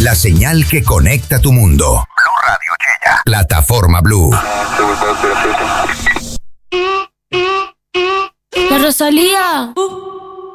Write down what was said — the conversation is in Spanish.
La señal que conecta tu mundo. Blue Radio Chella. Plataforma Blue. La Rosalía.